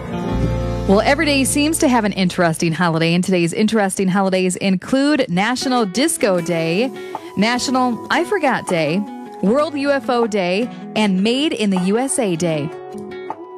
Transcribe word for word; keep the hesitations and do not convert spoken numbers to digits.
Well, every day seems to have an interesting holiday, and today's interesting holidays include National Disco Day, National I Forgot Day, World U F O Day, and Made in the U S A Day.